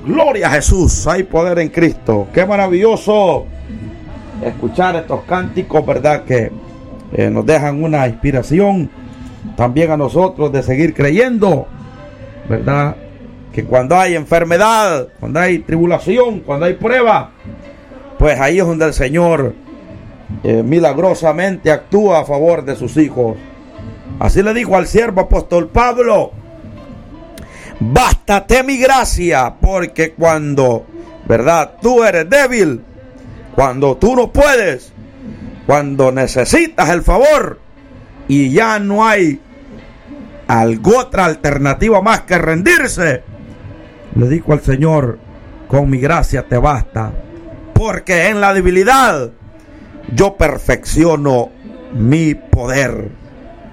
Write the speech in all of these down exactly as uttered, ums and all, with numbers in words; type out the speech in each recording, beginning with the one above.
Gloria a Jesús, hay poder en Cristo. Qué maravilloso escuchar estos cánticos, ¿verdad? Que eh, nos dejan una inspiración también a nosotros de seguir creyendo, ¿verdad? Que cuando hay enfermedad, cuando hay tribulación, cuando hay prueba, pues ahí es donde el Señor eh, milagrosamente actúa a favor de sus hijos. Así le dijo al siervo apóstol Pablo: bástate mi gracia, porque cuando, ¿verdad?, tú eres débil, cuando tú no puedes, cuando necesitas el favor y ya no hay algo otra alternativa más que rendirse, le dijo al Señor: con mi gracia te basta, porque en la debilidad yo perfecciono mi poder.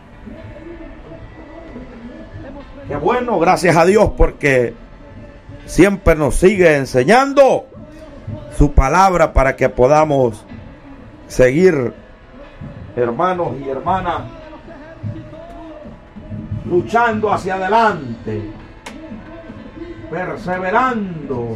Qué bueno, gracias a Dios, porque siempre nos sigue enseñando su palabra para que podamos seguir, hermanos y hermanas, luchando hacia adelante, perseverando,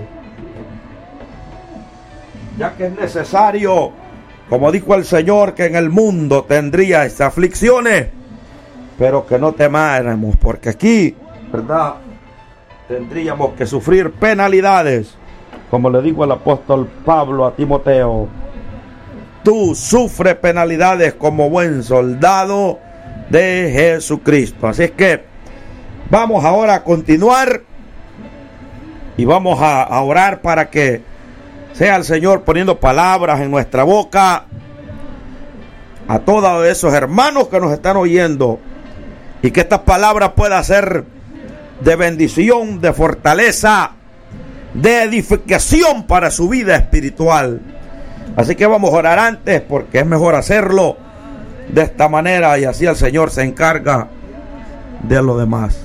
ya que es necesario, como dijo el Señor, que en el mundo tendríais aflicciones, pero que no temáramos, porque aquí, ¿verdad?, tendríamos que sufrir penalidades, como le dijo el apóstol Pablo a Timoteo: tú sufres penalidades como buen soldado de Jesucristo. Así es que vamos ahora a continuar y vamos a, a orar para que sea el Señor poniendo palabras en nuestra boca a todos esos hermanos que nos están oyendo, y que estas palabras puedan ser de bendición, de fortaleza, de edificación para su vida espiritual. Así que vamos a orar antes, porque es mejor hacerlo de esta manera, y así el Señor se encarga de lo demás.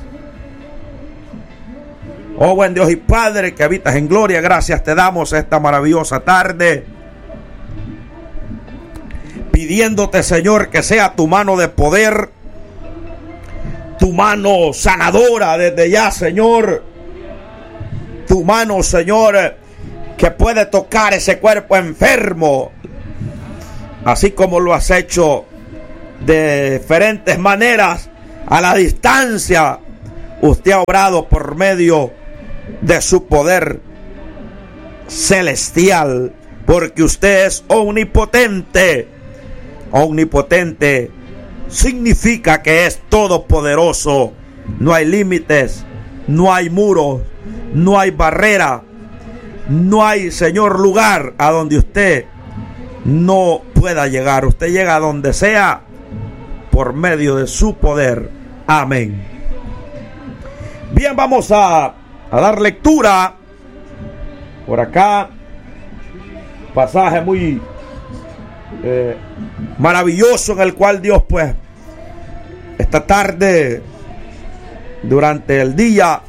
Oh buen Dios y Padre que habitas en gloria, gracias te damos esta maravillosa tarde, pidiéndote, Señor, que sea tu mano de poder, tu mano sanadora desde ya, Señor. Tu mano, Señor, que puede tocar ese cuerpo enfermo, así como lo has hecho de diferentes maneras a la distancia. Usted ha obrado por medio de su poder celestial, porque usted es omnipotente. Omnipotente significa que es todopoderoso. No hay límites, no hay muros, no hay barrera, no hay, Señor, lugar a donde usted no pueda llegar. Usted llega a donde sea por medio de su poder. Amén. Bien, vamos a, a dar lectura por acá. Pasaje muy eh, maravilloso, en el cual Dios, pues, esta tarde, durante el día,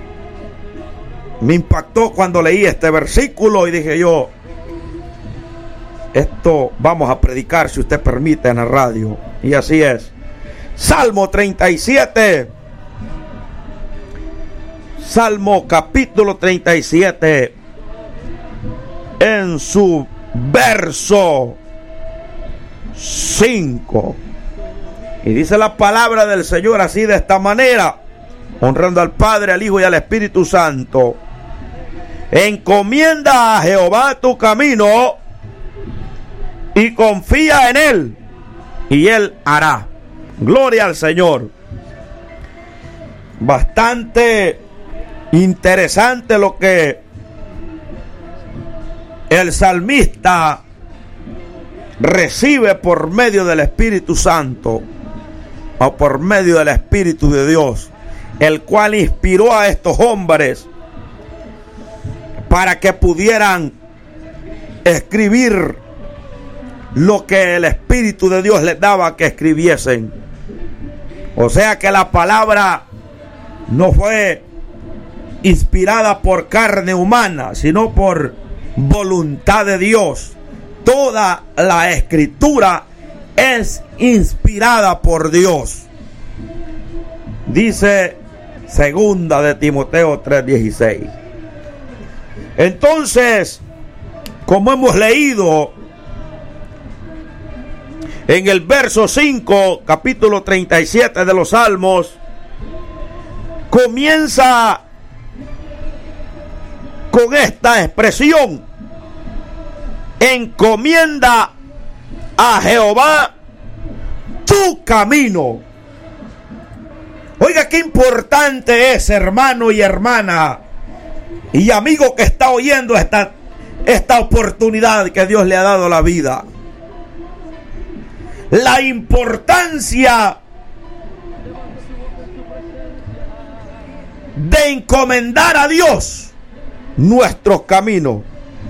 me impactó cuando leí este versículo y dije yo: esto vamos a predicar, si usted permite, en la radio. Y así es. Salmo treinta y siete. Salmo capítulo treinta y siete, en su verso cinco. Y dice la palabra del Señor así, de esta manera, honrando al Padre, al Hijo y al Espíritu Santo: encomienda a Jehová tu camino y confía en Él, y Él hará. Gloria al Señor. Bastante interesante lo que el salmista recibe por medio del Espíritu Santo, o por medio del Espíritu de Dios, el cual inspiró a estos hombres para que pudieran escribir lo que el Espíritu de Dios les daba que escribiesen. O sea que la palabra no fue inspirada por carne humana, sino por voluntad de Dios. Toda la escritura es inspirada por Dios. Dice segunda de Timoteo tres dieciséis. Entonces, como hemos leído en el verso cinco, capítulo treinta y siete de los Salmos, comienza con esta expresión: encomienda a Jehová tu camino. Oiga, qué importante es, hermano y hermana y amigo que está oyendo esta, esta oportunidad que Dios le ha dado a la vida. La importancia de encomendar a Dios nuestros caminos.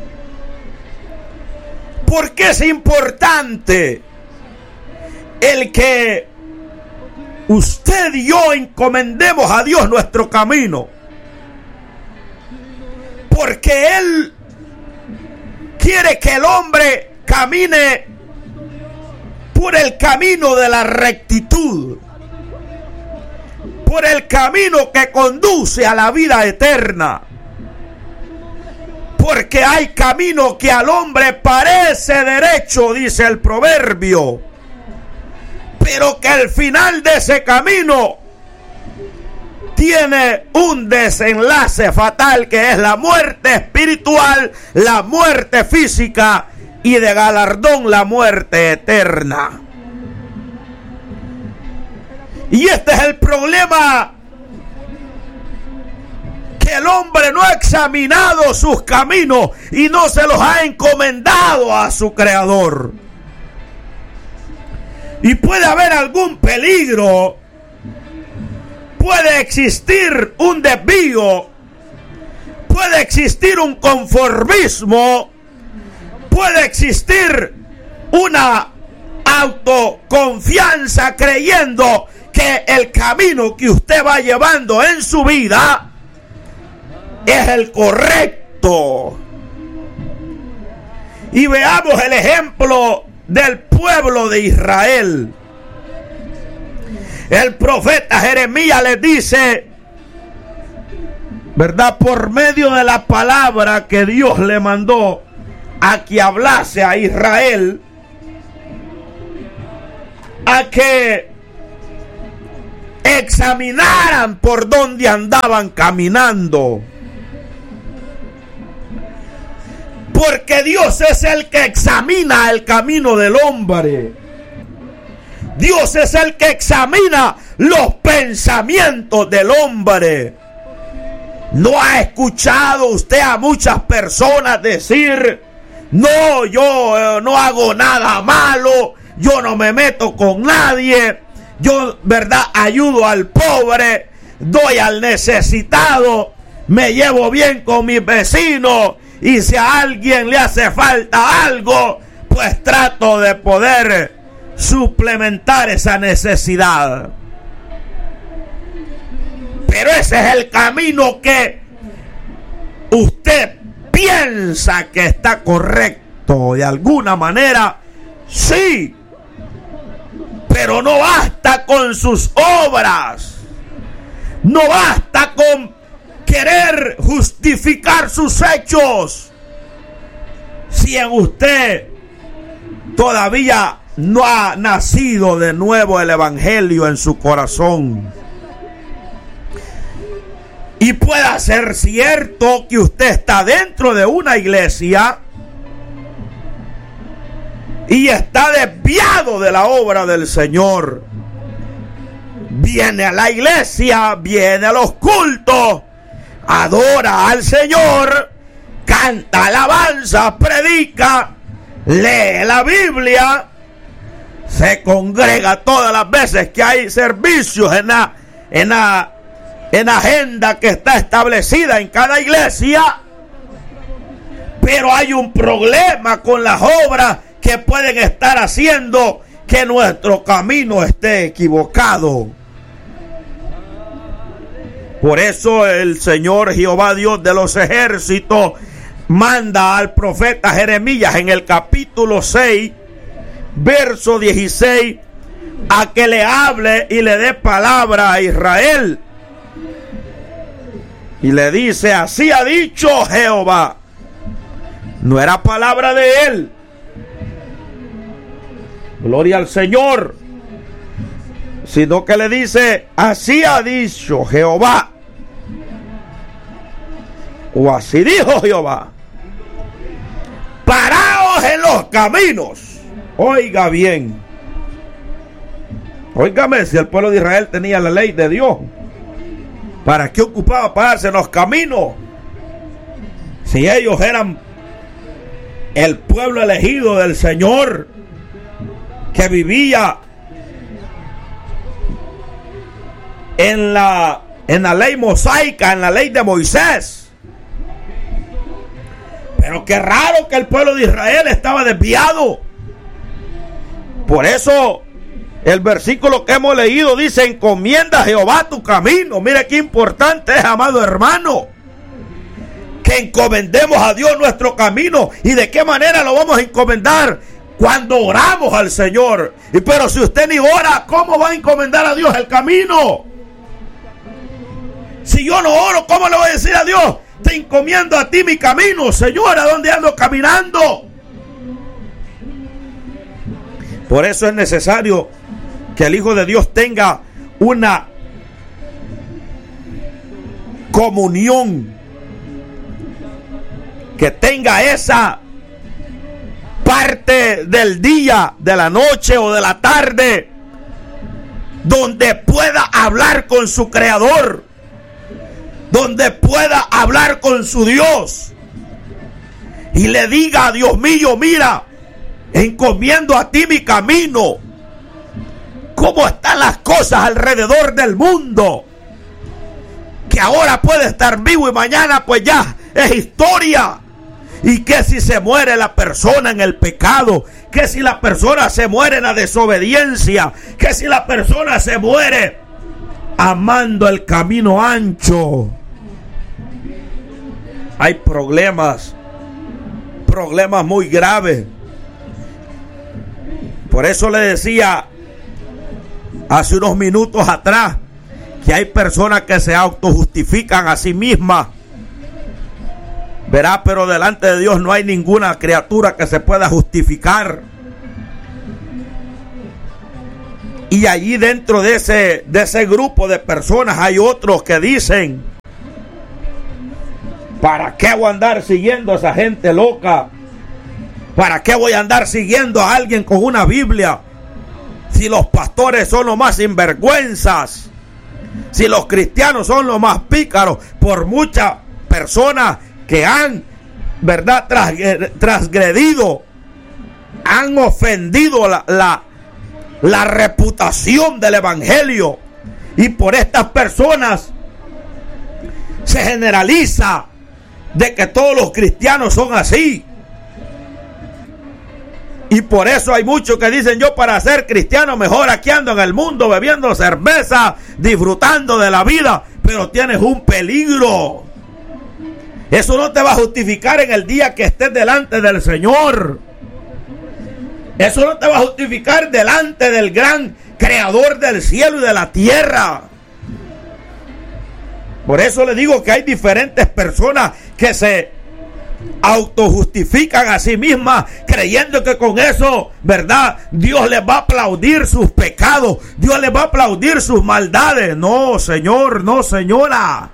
¿Por qué es importante el que usted y yo encomendemos a Dios nuestro camino? Porque Él quiere que el hombre camine por el camino de la rectitud, por el camino que conduce a la vida eterna. Porque hay camino que al hombre parece derecho, dice el proverbio, pero que al final de ese camino tiene un desenlace fatal, que es la muerte espiritual, la muerte física y de galardón la muerte eterna. Y este es el problema, que el hombre no ha examinado sus caminos y no se los ha encomendado a su Creador. Y puede haber algún peligro, puede existir un desvío, puede existir un conformismo, puede existir una autoconfianza creyendo que el camino que usted va llevando en su vida es el correcto. Y veamos el ejemplo del pueblo de Israel. El profeta Jeremías les dice, ¿verdad?, por medio de la palabra que Dios le mandó a que hablase a Israel, a que examinaran por dónde andaban caminando. Porque Dios es el que examina el camino del hombre. Dios es el que examina los pensamientos del hombre. ¿No ha escuchado usted a muchas personas decir: no, yo eh, no hago nada malo, yo no me meto con nadie, yo, verdad, ayudo al pobre, doy al necesitado, me llevo bien con mis vecinos, y si a alguien le hace falta algo, pues trato de poder suplementar esa necesidad? Pero ese es el camino que usted piensa que está correcto. De alguna manera, sí, pero no basta con sus obras, no basta con querer justificar sus hechos, si en usted todavía no ha nacido de nuevo el evangelio en su corazón. Y puede ser cierto que usted está dentro de una iglesia y está desviado de la obra del Señor. Viene a la iglesia, viene a los cultos, adora al Señor, canta alabanza, predica, lee la Biblia, se congrega todas las veces que hay servicios en la, en la, en la agenda que está establecida en cada iglesia. Pero hay un problema con las obras que pueden estar haciendo que nuestro camino esté equivocado. Por eso el Señor Jehová Dios de los ejércitos manda al profeta Jeremías en el capítulo seis, verso dieciséis, a que le hable y le dé palabra a Israel. y le dice: así ha dicho Jehová. No era palabra de él. Gloria al Señor. Sino que le dice: así ha dicho Jehová. O así dijo Jehová: paraos en los caminos. Oiga bien. Óigame, si el pueblo de Israel tenía la ley de Dios, ¿para qué ocupaba pararse en los caminos? Si ellos eran el pueblo elegido del Señor, que vivía en la, en la ley mosaica, en la ley de Moisés. Pero qué raro que el pueblo de Israel estaba desviado. Por eso el versículo que hemos leído dice: encomienda a Jehová tu camino. Mire qué importante es, amado hermano, que encomendemos a Dios nuestro camino. ¿Y de qué manera lo vamos a encomendar? Cuando oramos al Señor. Y pero si usted ni ora, ¿cómo va a encomendar a Dios el camino? Si yo no oro, ¿cómo le voy a decir a Dios: te encomiendo a ti mi camino, Señor, ¿a dónde ando caminando? Por eso es necesario que el Hijo de Dios tenga una comunión, que tenga esa parte del día, de la noche o de la tarde, donde pueda hablar con su Creador, donde pueda hablar con su Dios y le diga: Dios mío, mira, encomiendo a ti mi camino. ¿Cómo están las cosas alrededor del mundo? Que ahora puede estar vivo y mañana pues ya es historia. Y que si se muere la persona en el pecado, que si la persona se muere en la desobediencia, que si la persona se muere amando el camino ancho. Hay problemas, problemas muy graves. Por eso le decía hace unos minutos atrás que hay personas que se autojustifican a sí mismas. Verá, pero delante de Dios no hay ninguna criatura que se pueda justificar. Y allí dentro de ese, de ese grupo de personas hay otros que dicen: ¿para qué voy a andar siguiendo a esa gente loca? ¿Para qué voy a andar siguiendo a alguien con una Biblia? Si los pastores son los más sinvergüenzas, si los cristianos son los más pícaros, por muchas personas que han, ¿verdad?, transgredido, han ofendido la, la, la reputación del evangelio, y por estas personas se generaliza de que todos los cristianos son así. Y por eso hay muchos que dicen: yo para ser cristiano mejor aquí ando en el mundo bebiendo cerveza, disfrutando de la vida. Pero tienes un peligro. Eso no te va a justificar en el día que estés delante del Señor. Eso no te va a justificar delante del gran creador del cielo y de la tierra. Por eso le digo que hay diferentes personas que se autojustifican a sí mismas, creyendo que con eso, ¿verdad?, Dios les va a aplaudir sus pecados, Dios les va a aplaudir sus maldades. No, señor, no, señora.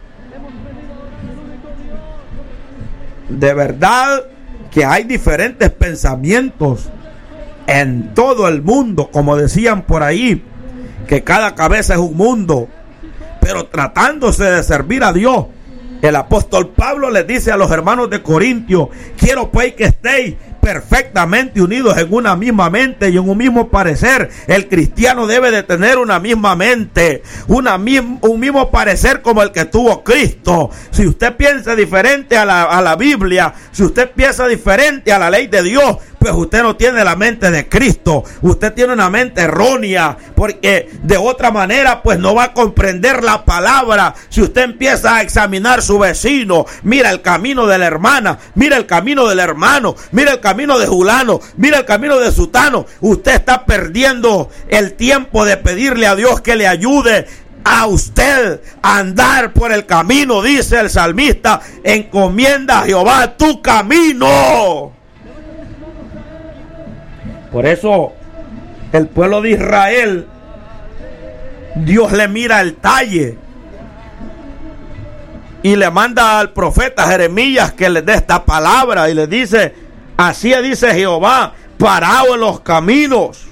De verdad que hay diferentes pensamientos en todo el mundo, como decían por ahí, que cada cabeza es un mundo. Pero tratándose de servir a Dios, el apóstol Pablo les dice a los hermanos de Corintios: quiero pues que estéis perfectamente unidos en una misma mente y en un mismo parecer. El cristiano debe de tener una misma mente, una misma, un mismo parecer como el que tuvo Cristo. Si usted piensa diferente a la, a la Biblia, si usted piensa diferente a la ley de Dios, pues usted no tiene la mente de Cristo. Usted tiene una mente errónea, porque de otra manera pues no va a comprender la palabra. Si usted empieza a examinar su vecino, mira el camino de la hermana, mira el camino del hermano, mira el camino de Julano, mira el camino de Sutano, usted está perdiendo el tiempo de pedirle a Dios que le ayude a usted andar por el camino, dice el salmista, encomienda a Jehová tu camino. Por eso el pueblo de Israel, Dios le mira el talle y le manda al profeta Jeremías que le dé esta palabra y le dice: así dice Jehová, parado en los caminos.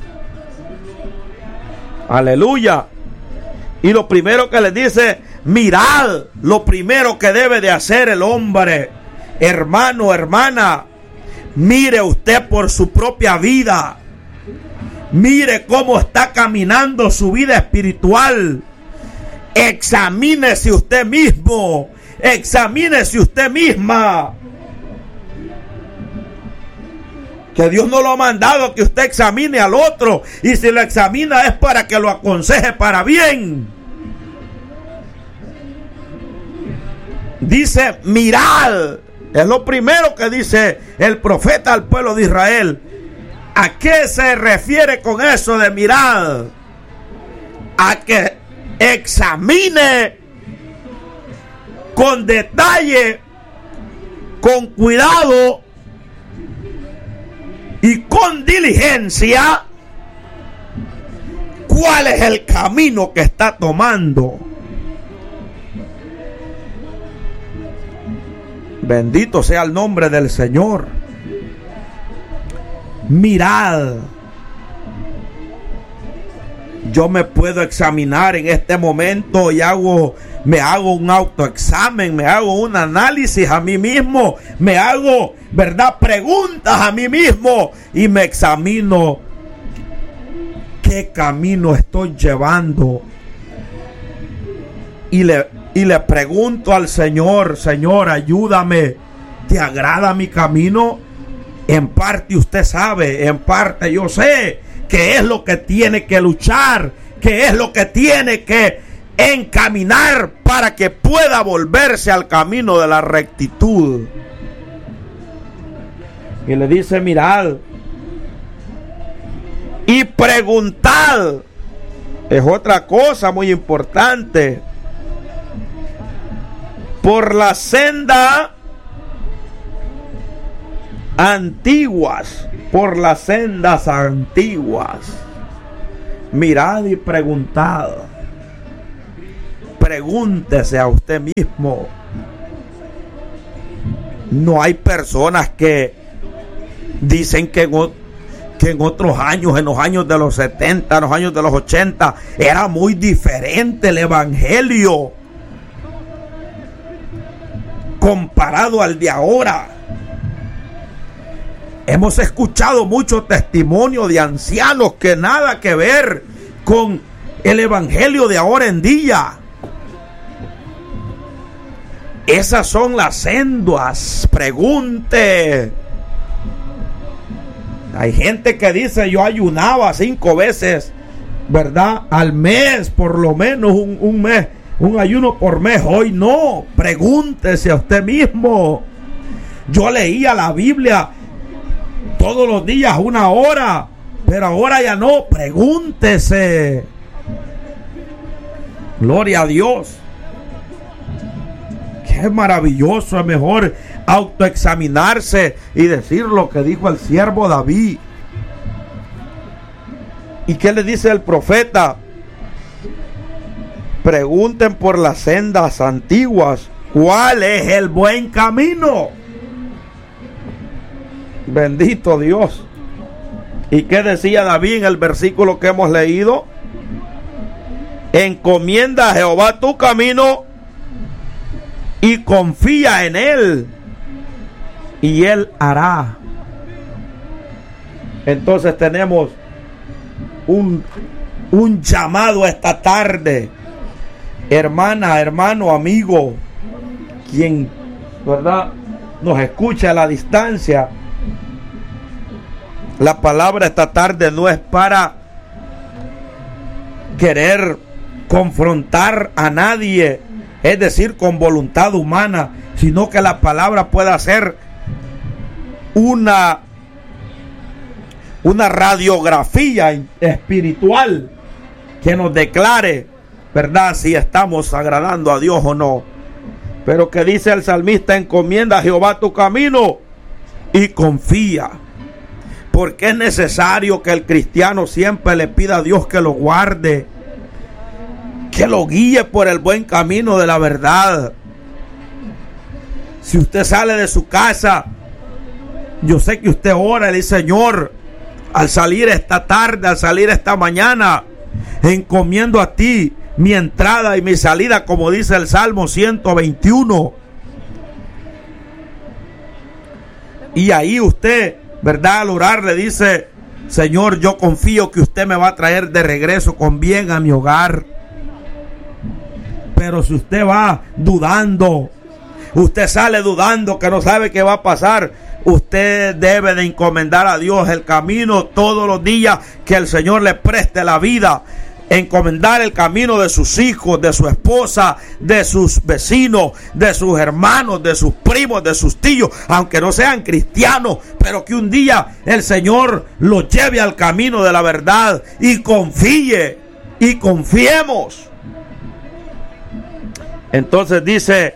Aleluya. Y lo primero que le dice: mirad, lo primero que debe de hacer el hombre, hermano, hermana, mire usted por su propia vida. Mire cómo está caminando su vida espiritual. Examínese usted mismo. Examínese usted misma. Que Dios no lo ha mandado que usted examine al otro. Y si lo examina es para que lo aconseje para bien. Dice: mirad. Es lo primero que dice el profeta al pueblo de Israel. ¿A qué se refiere con eso de mirar? A que examine con detalle, con cuidado y con diligencia cuál es el camino que está tomando. Bendito sea el nombre del Señor. Mirad. Yo me puedo examinar en este momento y hago, me hago un autoexamen, me hago un análisis a mí mismo, me hago, ¿verdad?, preguntas a mí mismo y me examino qué camino estoy llevando. Y le, y le pregunto al Señor: Señor, ayúdame, ¿te agrada mi camino? En parte usted sabe, en parte yo sé qué es lo que tiene que luchar, qué es lo que tiene que encaminar para que pueda volverse al camino de la rectitud. Y le dice: mirad y preguntad. Es otra cosa muy importante. Por la senda antiguas, por las sendas antiguas. Mirad y preguntad. Pregúntese a usted mismo. No hay personas que dicen que en, que en otros años, en los años de los setenta, en los años de los ochenta, era muy diferente el evangelio comparado al de ahora. Hemos escuchado mucho testimonio de ancianos que nada que ver con el evangelio de ahora en día. Esas son las sendas. Pregunte. Hay gente que dice: yo ayunaba cinco veces, ¿verdad?, al mes, por lo menos un, un mes, un ayuno por mes. Hoy no. Pregúntese a usted mismo. Yo leía la Biblia todos los días una hora, pero ahora ya no. Pregúntese. Gloria a Dios. Qué maravilloso. Es mejor autoexaminarse y decir lo que dijo el siervo David. ¿Y qué le dice el profeta? Pregunten por las sendas antiguas, ¿cuál es el buen camino? Bendito Dios. ¿Y qué decía David en el versículo que hemos leído? Encomienda a Jehová tu camino y confía en Él, y Él hará. Entonces tenemos un, un llamado esta tarde. Hermana, hermano, amigo, quien, ¿verdad?, nos escucha a la distancia. La palabra esta tarde no es para querer confrontar a nadie, es decir, con voluntad humana, sino que la palabra pueda ser una, una radiografía espiritual que nos declare ¿verdad?, si estamos agradando a Dios o no. Pero que dice el salmista: encomienda a Jehová tu camino y confía. Porque es necesario que el cristiano siempre le pida a Dios que lo guarde, que lo guíe por el buen camino de la verdad. Si usted sale de su casa, yo sé que usted ora y le dice: Señor, al salir esta tarde, al salir esta mañana, encomiendo a ti mi entrada y mi salida, como dice el Salmo ciento veintiuno. Y ahí usted, ¿verdad?, al orar le dice: Señor, yo confío que usted me va a traer de regreso con bien a mi hogar. Pero si usted va dudando, usted sale dudando, que no sabe qué va a pasar, usted debe de encomendar a Dios el camino todos los días que el Señor le preste la vida. Encomendar el camino de sus hijos, de su esposa, de sus vecinos, de sus hermanos, de sus primos, de sus tíos, aunque no sean cristianos, pero que un día el Señor los lleve al camino de la verdad, y confíe y confiemos. Entonces dice: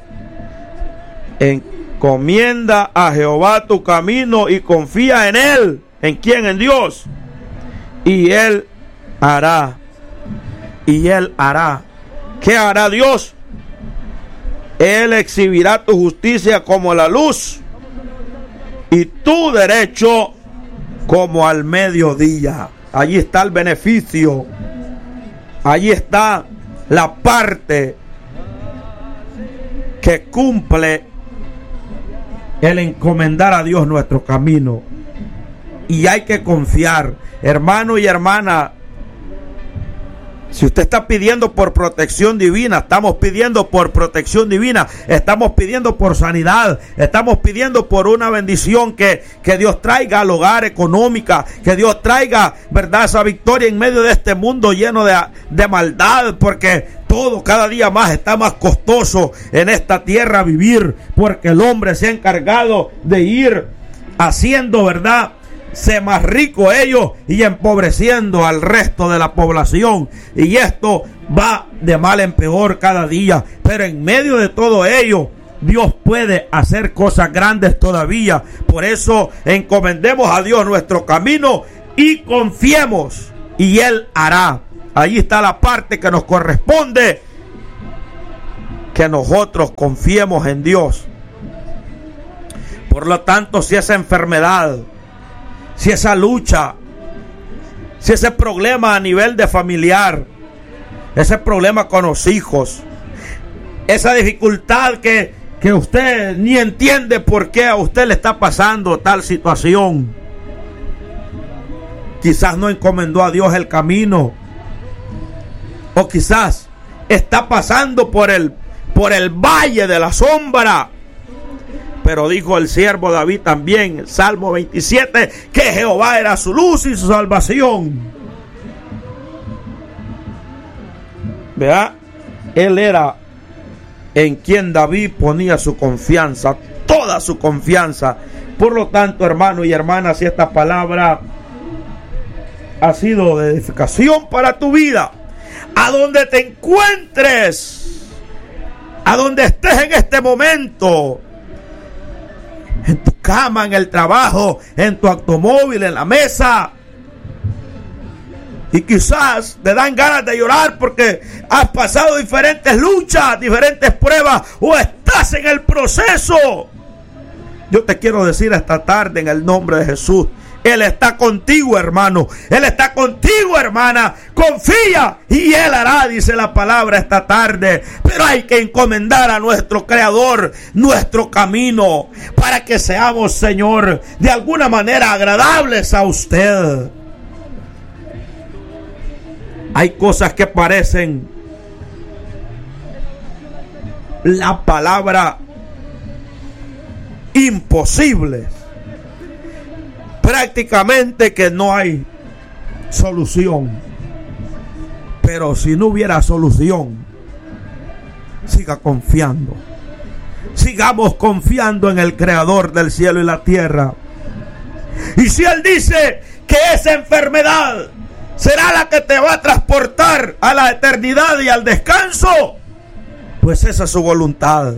encomienda a Jehová tu camino y confía en Él. ¿En quién? En Dios. Y Él hará. Y Él hará. ¿Qué hará Dios? Él exhibirá tu justicia como la luz y tu derecho como al mediodía. Allí está el beneficio. Allí está la parte que cumple el encomendar a Dios nuestro camino. Y hay que confiar, hermano y hermana. Si usted está pidiendo por protección divina, estamos pidiendo por protección divina, estamos pidiendo por sanidad, estamos pidiendo por una bendición, que, que Dios traiga al hogar económica, que Dios traiga, ¿verdad?, esa victoria en medio de este mundo lleno de, de maldad, porque todo cada día más está más costoso en esta tierra vivir, porque el hombre se ha encargado de ir haciendo, ¿verdad?, se más rico ellos y empobreciendo al resto de la población, y esto va de mal en peor cada día. Pero en medio de todo ello, Dios puede hacer cosas grandes todavía. Por eso encomendemos a Dios nuestro camino y confiemos, y Él hará. Ahí está la parte que nos corresponde, que nosotros confiemos en Dios. Por lo tanto, si esa enfermedad, si esa lucha, si ese problema a nivel de familiar, ese problema con los hijos, esa dificultad que, que usted ni entiende por qué a usted le está pasando tal situación, quizás no encomendó a Dios el camino, o quizás está pasando por el, por el valle de la sombra. Pero dijo el siervo David también, Salmo veintisiete, que Jehová era su luz y su salvación. Vea, Él era en quien David ponía su confianza, toda su confianza. Por lo tanto, hermano y hermana, si esta palabra ha sido de edificación para tu vida, a donde te encuentres, a donde estés en este momento, en tu cama, en el trabajo, en tu automóvil, en la mesa, y quizás te dan ganas de llorar porque has pasado diferentes luchas, diferentes pruebas, o estás en el proceso, yo te quiero decir esta tarde, en el nombre de Jesús, Él está contigo, hermano. Él está contigo, hermana. Confía y Él hará, dice la palabra esta tarde. Pero hay que encomendar a nuestro Creador nuestro camino, para que seamos, Señor, de alguna manera agradables a usted. Hay cosas que parecen la palabra imposibles. Prácticamente que no hay solución. Pero si no hubiera solución, siga confiando. Sigamos confiando en el Creador del cielo y la tierra. Y si Él dice que esa enfermedad será la que te va a transportar a la eternidad y al descanso. Pues esa es su voluntad.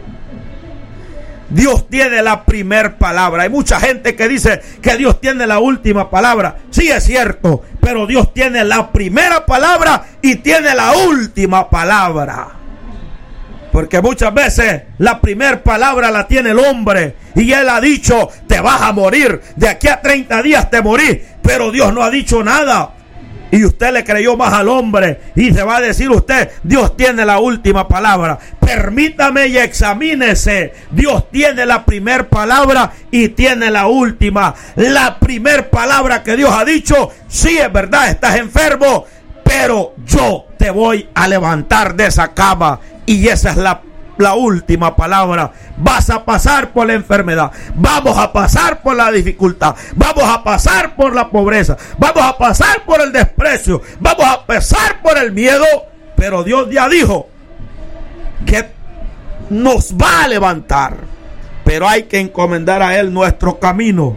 Dios tiene la primer palabra. Hay mucha gente que dice que Dios tiene la última palabra. Sí, es cierto, pero Dios tiene la primera palabra y tiene la última palabra. Porque muchas veces la primera palabra la tiene el hombre y él ha dicho, te vas a morir, de aquí a treinta días te morís, pero Dios no ha dicho nada. Y usted le creyó más al hombre y se va a decir usted, Dios tiene la última palabra. Permítame y examínese. Dios tiene la primer palabra y tiene la última. La primer palabra que Dios ha dicho, sí es verdad, estás enfermo, pero yo te voy a levantar de esa cama. Y esa es la La última palabra. Vas a pasar por la enfermedad, vamos a pasar por la dificultad, vamos a pasar por la pobreza, vamos a pasar por el desprecio, vamos a pasar por el miedo, pero Dios ya dijo que nos va a levantar, pero hay que encomendar a Él nuestro camino.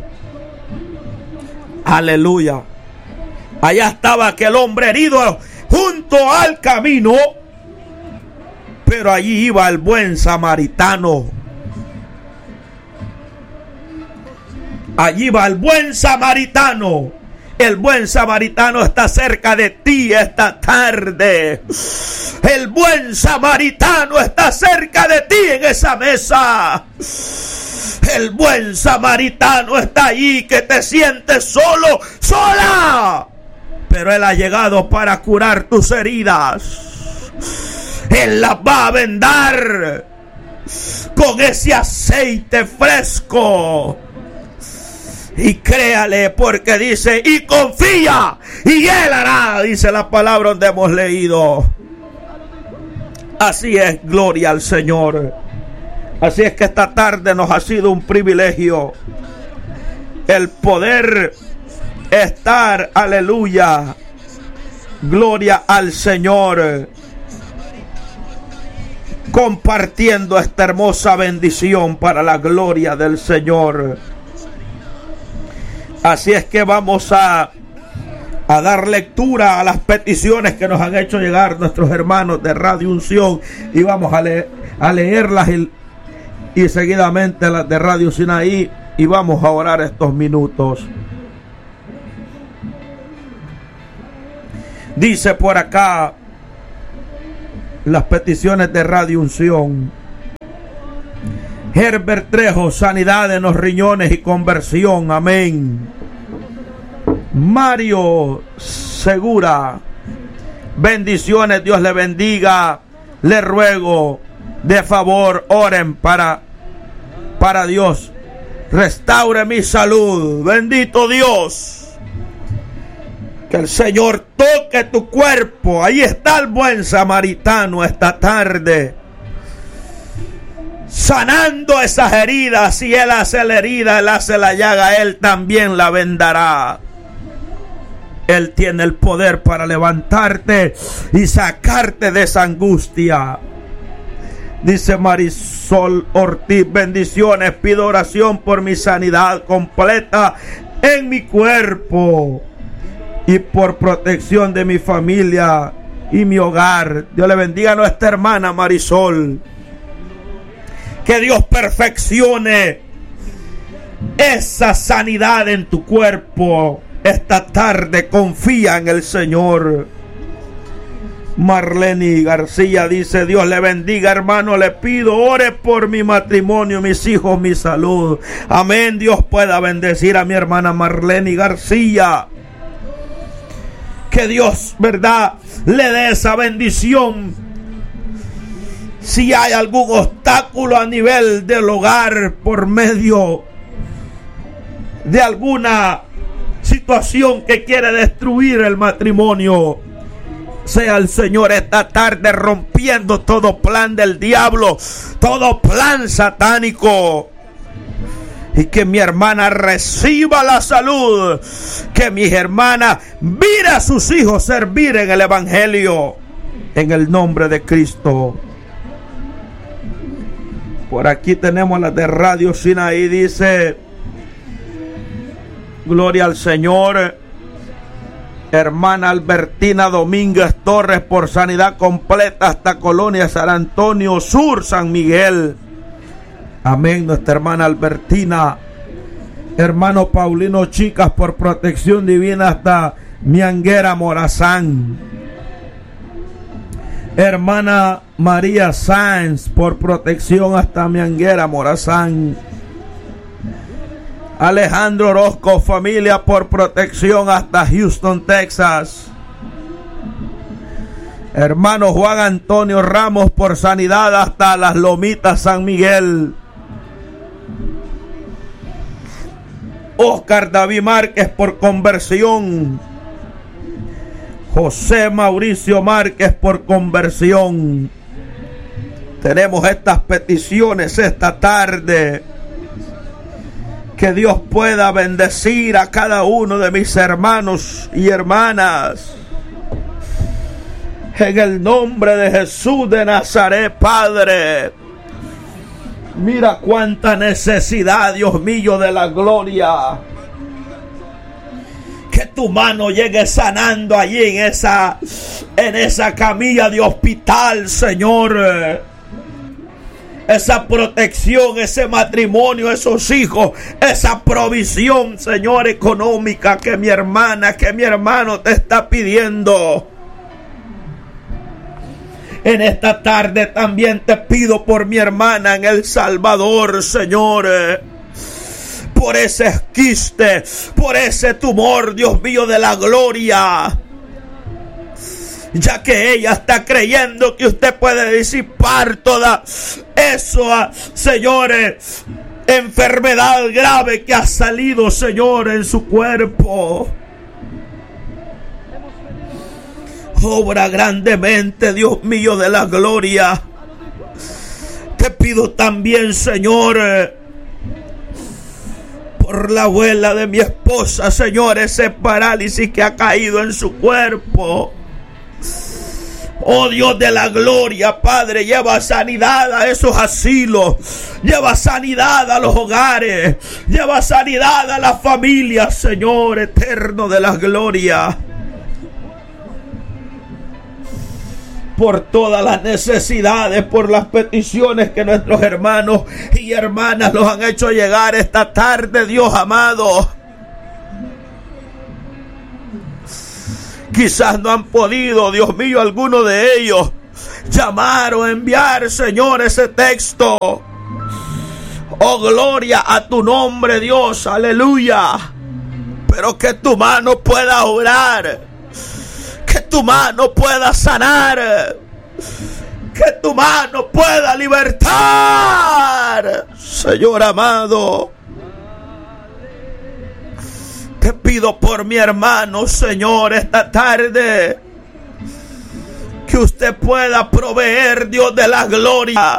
Aleluya. Allá estaba aquel hombre herido junto al camino, pero allí iba el buen samaritano. Allí va el buen samaritano. El buen samaritano está cerca de ti esta tarde. El buen samaritano está cerca de ti en esa mesa. El buen samaritano está allí que te sientes solo, sola. Pero Él ha llegado para curar tus heridas. Él las va a vendar con ese aceite fresco. Y créale, porque dice, y confía, y Él hará, dice la palabra donde hemos leído. Así es, gloria al Señor. Así es que esta tarde nos ha sido un privilegio el poder estar, aleluya, gloria al Señor, compartiendo esta hermosa bendición para la gloria del Señor. Así es que vamos a, a dar lectura a las peticiones que nos han hecho llegar nuestros hermanos de Radio Unción, y vamos a, leer, a leerlas y, y seguidamente las de Radio Sinaí, y vamos a orar estos minutos. Dice por acá las peticiones de Radio Unción. Herbert Trejo, sanidad en los riñones y conversión, amén. Mario Segura, bendiciones, Dios le bendiga. Le ruego de favor, oren para, para Dios restaure mi salud. Bendito Dios, que el Señor toque tu cuerpo. Ahí está el buen samaritano esta tarde, sanando esas heridas. Si Él hace la herida, Él hace la llaga, Él también la vendará. Él tiene el poder para levantarte y sacarte de esa angustia. Dice Marisol Ortiz, bendiciones, pido oración por mi sanidad completa en mi cuerpo y por protección de mi familia y mi hogar. Dios le bendiga a nuestra hermana Marisol. Que Dios perfeccione esa sanidad en tu cuerpo. Esta tarde confía en el Señor. Marlene García dice, Dios le bendiga, hermano, le pido, ore por mi matrimonio, mis hijos, mi salud. Amén. Dios pueda bendecir a mi hermana Marlene García. Que Dios, verdad, le dé esa bendición. Si hay algún obstáculo a nivel del hogar por medio de alguna situación que quiere destruir el matrimonio, sea el Señor esta tarde rompiendo todo plan del diablo, todo plan satánico, y que mi hermana reciba la salud, que mi hermana mire a sus hijos servir en el evangelio, en el nombre de Cristo. Por aquí tenemos la de Radio Sinaí, dice, gloria al Señor. Hermana Albertina Domínguez Torres por sanidad completa hasta Colonia San Antonio Sur, San Miguel. Amén, nuestra hermana Albertina. Hermano Paulino Chicas por protección divina hasta Mianguera, Morazán. Hermana María Sáenz por protección hasta Mianguera, Morazán. Alejandro Orozco, familia por protección hasta Houston, Texas. Hermano Juan Antonio Ramos por sanidad hasta Las Lomitas, San Miguel. Oscar David Márquez por conversión. José Mauricio Márquez por conversión. Tenemos estas peticiones esta tarde. Que Dios pueda bendecir a cada uno de mis hermanos y hermanas. En el nombre de Jesús de Nazaret, Padre. Mira cuánta necesidad, Dios mío, de la gloria. Que tu mano llegue sanando allí en esa, en esa camilla de hospital, Señor. Esa protección, ese matrimonio, esos hijos, esa provisión, Señor, económica que mi hermana, que mi hermano te está pidiendo. En esta tarde también te pido por mi hermana en El Salvador, Señor. Por ese esquiste, por ese tumor, Dios mío, de la gloria. Ya que ella está creyendo que usted puede disipar toda eso, señores, enfermedad grave que ha salido, Señor, en su cuerpo. Obra grandemente, Dios mío, de la gloria. Te pido también, Señor, por la abuela de mi esposa, Señor, ese parálisis que ha caído en su cuerpo. Oh Dios de la gloria, Padre, lleva sanidad a esos asilos, lleva sanidad a los hogares, lleva sanidad a las familias, Señor eterno de la gloria. Por todas las necesidades, por las peticiones que nuestros hermanos y hermanas nos han hecho llegar esta tarde, Dios amado. Quizás no han podido, Dios mío, alguno de ellos llamar o enviar, Señor, ese texto. Oh, gloria a tu nombre, Dios, aleluya. Pero que tu mano pueda obrar. Que tu mano pueda sanar. Que tu mano pueda libertar. Señor amado. Te pido por mi hermano, Señor, esta tarde. Que usted pueda proveer, Dios de la gloria,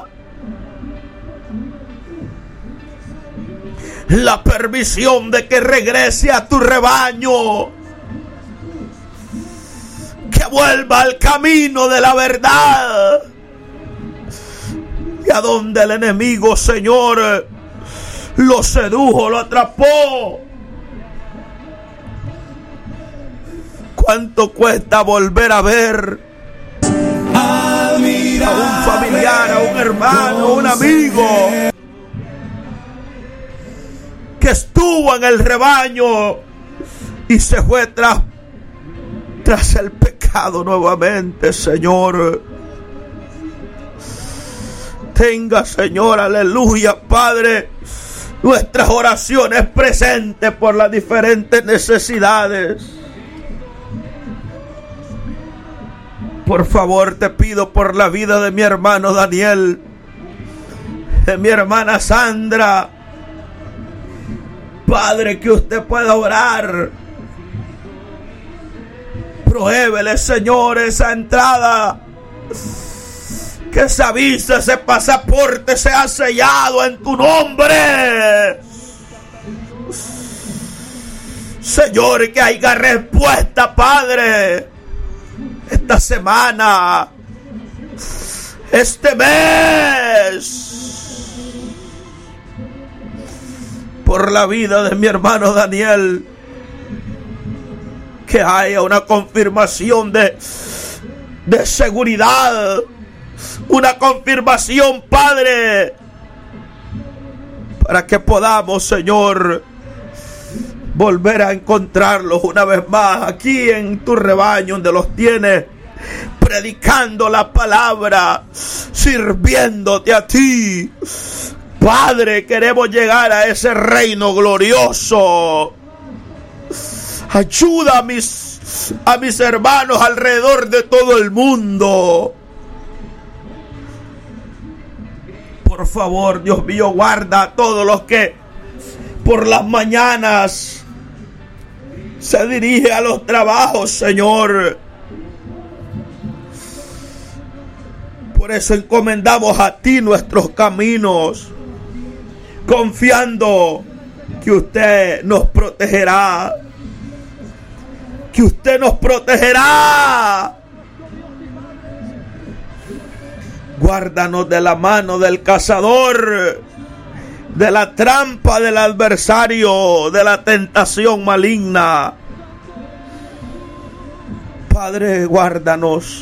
la permisión de que regrese a tu rebaño. Que vuelva al camino de la verdad. Y a donde el enemigo, Señor, lo sedujo, lo atrapó. ¿Cuánto cuesta volver a ver a un familiar, a un hermano, a un amigo que estuvo en el rebaño y se fue tras, tras el pecado nuevamente, Señor? Tenga, Señor, aleluya, Padre, nuestras oraciones presentes por las diferentes necesidades. Por favor, te pido por la vida de mi hermano Daniel, de mi hermana Sandra. Padre, que usted pueda orar. Prohébele, Señor, esa entrada. Que esa visa, ese pasaporte sea sellado en tu nombre. Señor, que haya respuesta, Padre. Esta semana, este mes, por la vida de mi hermano Daniel. que haya una confirmación de, de seguridad, una confirmación, Padre, para que podamos, Señor, volver a encontrarlos una vez más aquí en tu rebaño, donde los tienes predicando la palabra, sirviéndote a ti. Padre, queremos llegar a ese reino glorioso. Ayuda a mis, a mis hermanos alrededor de todo el mundo. Por favor, Dios mío, guarda a todos los que por las mañanas se dirigen a los trabajos, Señor. Por eso encomendamos a ti nuestros caminos, confiando que usted nos protegerá, que usted nos protegerá. Guárdanos de la mano del cazador, de la trampa del adversario, de la tentación maligna. Padre, guárdanos.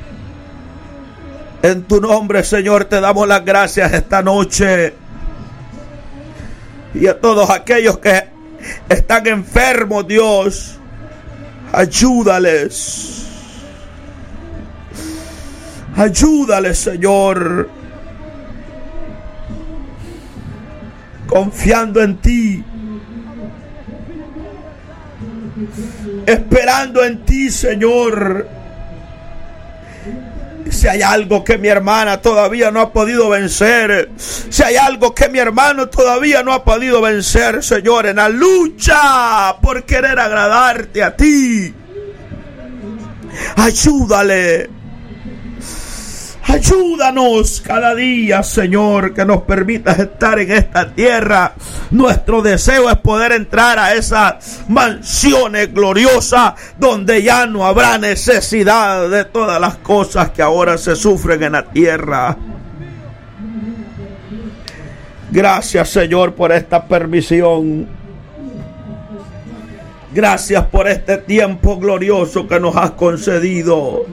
En tu nombre, Señor, te damos las gracias esta noche. Y a todos aquellos que están enfermos, Dios, ayúdales. Ayúdales, Señor. Confiando en ti. Esperando en ti, Señor. Si hay algo que mi hermana todavía no ha podido vencer, si hay algo que mi hermano todavía no ha podido vencer, Señor, en la lucha por querer agradarte a ti, ayúdale. Ayúdanos cada día, Señor, que nos permitas estar en esta tierra. Nuestro deseo es poder entrar a esas mansiones gloriosas donde ya no habrá necesidad de todas las cosas que ahora se sufren en la tierra. Gracias, Señor, por esta permisión. Gracias por este tiempo glorioso que nos has concedido.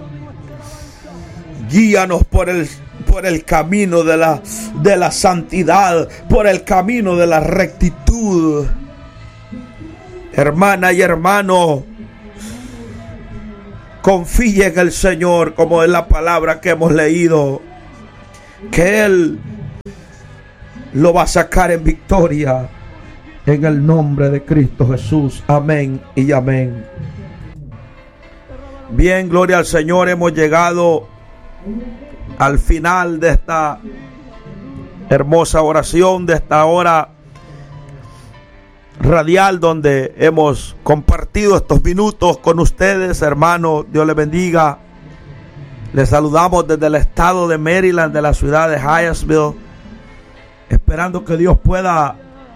Guíanos por el, por el camino de la, de la santidad, por el camino de la rectitud. Hermana y hermano, confíe en el Señor, como es la palabra que hemos leído, que Él lo va a sacar en victoria, en el nombre de Cristo Jesús. Amén y amén. Bien, gloria al Señor, hemos llegado al final de esta hermosa oración, de esta hora radial donde hemos compartido estos minutos con ustedes, hermanos. Dios les bendiga. Les saludamos desde el estado de Maryland, de la ciudad de Hyattsville, esperando que Dios pueda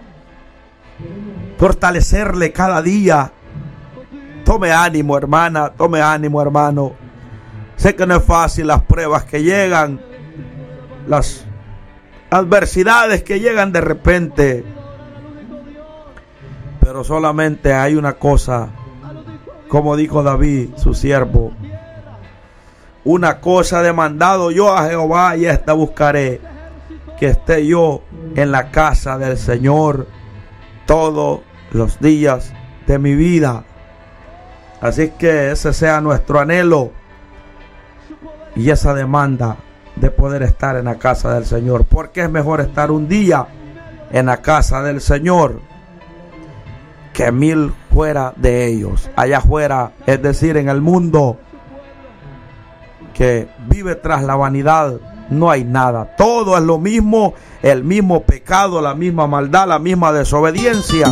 fortalecerle cada día. Tome ánimo, hermana, tome ánimo, hermano. Sé que no es fácil las pruebas que llegan, las adversidades que llegan de repente, pero solamente hay una cosa, como dijo David, su siervo: una cosa he demandado yo a Jehová y esta buscaré, que esté yo en la casa del Señor todos los días de mi vida. Así que ese sea nuestro anhelo y esa demanda de poder estar en la casa del Señor, porque es mejor estar un día en la casa del Señor que mil fuera de ellos. Allá afuera, es decir, en el mundo que vive tras la vanidad, no hay nada. Todo es lo mismo, el mismo pecado, la misma maldad, la misma desobediencia.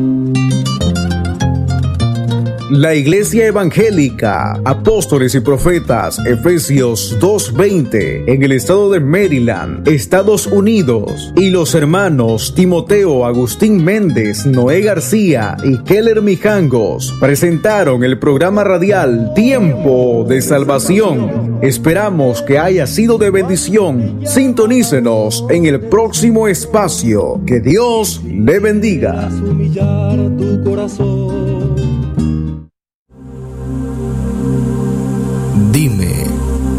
La Iglesia Evangélica Apóstoles y Profetas Efesios dos veinte en el estado de Maryland, Estados Unidos, y los hermanos Timoteo Agustín Méndez, Noé García y Keller Mijangos presentaron el programa radial Tiempo de Salvación. Esperamos que haya sido de bendición. Sintonícenos en el próximo espacio. Que Dios le bendiga.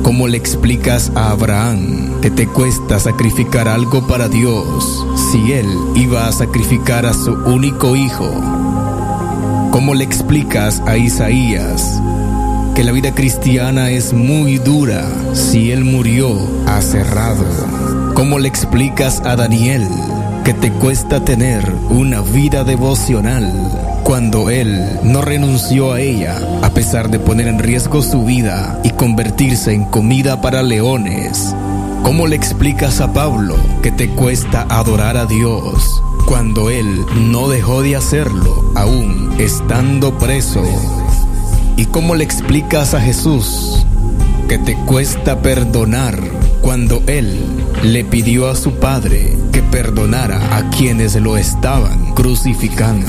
¿Cómo le explicas a Abraham que te cuesta sacrificar algo para Dios si él iba a sacrificar a su único hijo? ¿Cómo le explicas a Isaías que la vida cristiana es muy dura si él murió aserrado? ¿Cómo le explicas a Daniel que te cuesta tener una vida devocional cuando él no renunció a ella a pesar de poner en riesgo su vida y convertirse en comida para leones? ¿Cómo le explicas a Pablo que te cuesta adorar a Dios cuando él no dejó de hacerlo aún estando preso? ¿Y cómo le explicas a Jesús que te cuesta perdonar cuando él le pidió a su Padre que perdonara a quienes lo estaban crucificando?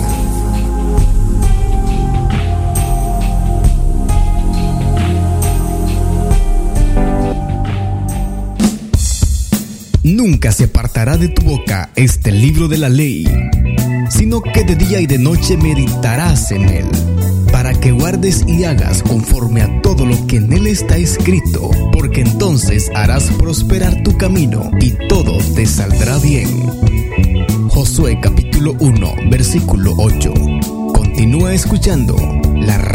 Nunca se apartará de tu boca este libro de la ley, sino que de día y de noche meditarás en él, para que guardes y hagas conforme a todo lo que en él está escrito, porque entonces harás prosperar tu camino y todo te saldrá bien. Josué capítulo uno, versículo ocho. Continúa escuchando la